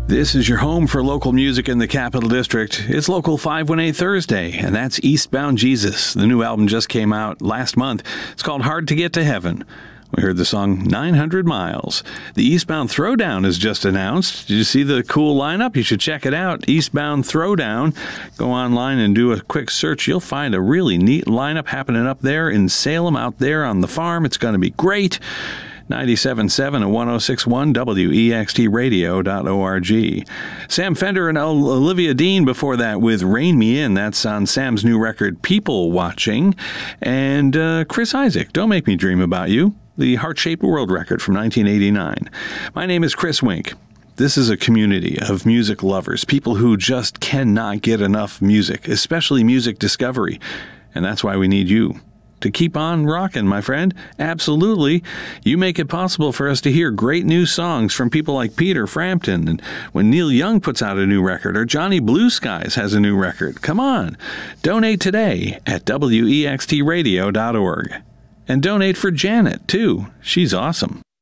This is your home for local music in the Capital District. It's Local 518 Thursday, and that's Eastbound Jesus. The new album just came out last month. It's called Hard to Get to Heaven. We heard the song 900 Miles. The Eastbound Throwdown is just announced. Did you see the cool lineup? You should check it out. Eastbound Throwdown. Go online and do a quick search. You'll find a really neat lineup happening up there in Salem, out there on the farm. It's going to be great. 97.7 and 106.1 WEXTradio.org. Sam Fender and Olivia Dean before that with Rein Me In. That's on Sam's new record, People Watching. And Chris Isaak, Don't Make Me Dream About You, the Heart-Shaped World record from 1989. My name is Chris Wink. This is a community of music lovers, people who just cannot get enough music, especially music discovery. And that's why we need you to keep on rocking, my friend. Absolutely. You make it possible for us to hear great new songs from people like Peter Frampton, and when Neil Young puts out a new record, or Johnny Blue Skies has a new record. Come on. Donate today at WEXTradio.org. And donate for Janet, too. She's awesome.